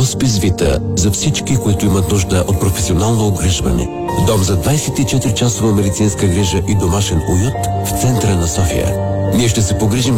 Хоспис Вита за всички, които имат нужда от професионално обгрижване. Дом за 24-часова медицинска грижа и домашен уют в центъра на София. Ние ще се погрижим